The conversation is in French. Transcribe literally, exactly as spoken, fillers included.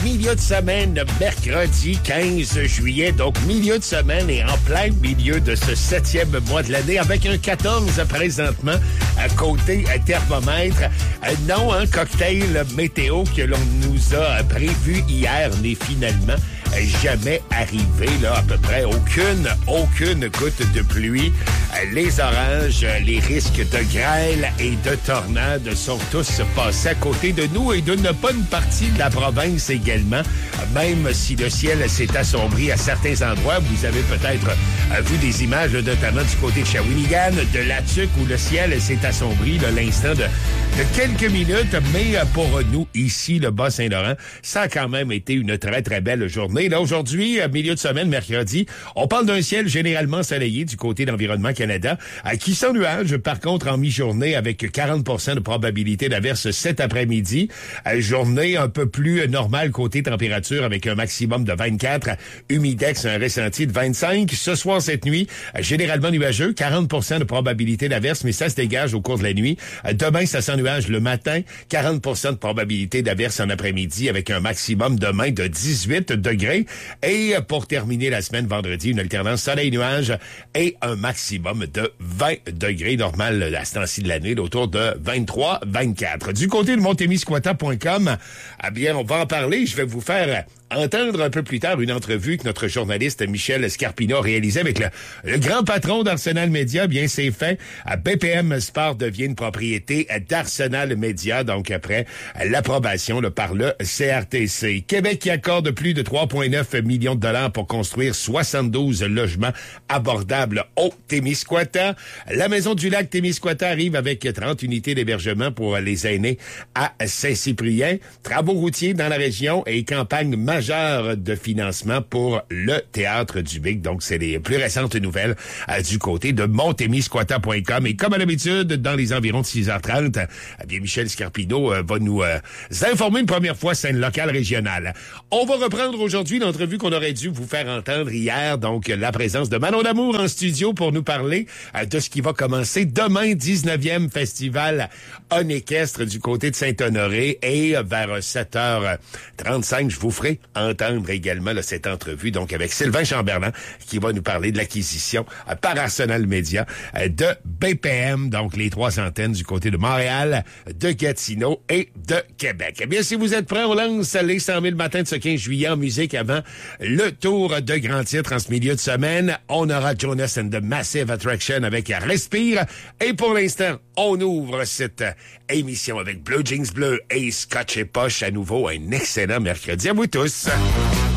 milieu de semaine, mercredi quinze juillet, donc milieu de semaine et en plein milieu de ce septième mois de l'année avec un quatorze présentement à côté thermomètre. Non, un cocktail météo que l'on nous a prévu hier n'est finalement jamais arrivé, là, à peu près aucune, aucune goutte de pluie. Les orages, les risques de grêle et de tornades sont tous passés à côté de nous et d'une bonne partie de la province également. Même si le ciel s'est assombri à certains endroits, vous avez peut-être vu des images, notamment du côté de Shawinigan, de Latuc, où le ciel s'est assombri là, l'instant de, de quelques minutes. Mais pour nous, ici, le Bas-Saint-Laurent, ça a quand même été une très, très belle journée. Là, aujourd'hui, milieu de semaine, mercredi, on parle d'un ciel généralement ensoleillé du côté d'Environnement Canada, qui sans nuages, par contre, en mi-journée, avec quarante pour cent de probabilité d'averse cet après-midi. Journée un peu plus normale côté température, avec un maximum de vingt-quatre, humidex, un ressenti de vingt-cinq. Ce soir, cette nuit, généralement nuageux, quarante pour cent de probabilité d'averse, mais ça se dégage au cours de la nuit. Demain, ça sent nuage le matin, quarante pour cent de probabilité d'averse en après-midi, avec un maximum demain de dix-huit degrés. Et pour terminer la semaine, vendredi, une alternance soleil-nuage et un maximum de vingt degrés, normal à ce temps-ci de l'année, autour de vingt-trois vingt-quatre. Du côté de montémiscouata point com, eh bien, on va en parler. Je vais vous faire entendre un peu plus tard une entrevue que notre journaliste Michel Scarpino a réalisée avec le, le grand patron d'Arsenal Media. Bien, c'est fait. B P M Sport devient une propriété d'Arsenal Media, donc après l'approbation là, par le C R T C. Québec qui accorde plus de trois virgule neuf millions de dollars pour construire soixante-douze logements abordables au Témiscouata. La Maison du Lac Témiscouata arrive avec trente unités d'hébergement pour les aînés à Saint-Cyprien. Travaux routiers dans la région et campagne majeure de financement pour le Théâtre du Bic. Donc, c'est les plus récentes nouvelles euh, du côté de montémiscouata point com. Et comme à l'habitude, dans les environs de six heures trente, eh bien, Michel Scarpino euh, va nous euh, informer une première fois scène locale régionale. On va reprendre aujourd'hui l'entrevue qu'on aurait dû vous faire entendre hier. Donc, la présence de Manon Lamour en studio pour nous parler euh, de ce qui va commencer demain, dix-neuvième festival On équestre du côté de Saint-Honoré. Et euh, vers sept heures trente-cinq, je vous ferai entendre également là, cette entrevue donc avec Sylvain Chamberlain qui va nous parler de l'acquisition euh, par Arsenal Media euh, de B P M, donc les trois antennes du côté de Montréal, de Gatineau et de Québec. Eh bien, si vous êtes prêts, on lance les cent mille matins de ce quinze juillet en musique avant le tour de grands titres en ce milieu de semaine. On aura Jonas and the Massive Attraction avec Respire. Et pour l'instant, on ouvre cette émission avec Blue Jeans Bleu et Scotch et Poche. À nouveau, un excellent mercredi à vous tous.